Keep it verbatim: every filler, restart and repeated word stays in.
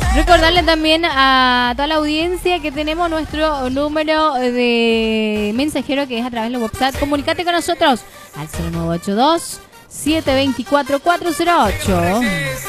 Recordarle también a toda la audiencia que tenemos nuestro número de mensajero que es a través de WhatsApp. Comunicate con nosotros al cero nueve ocho dos, siete dos cuatro, cuatro cero ocho.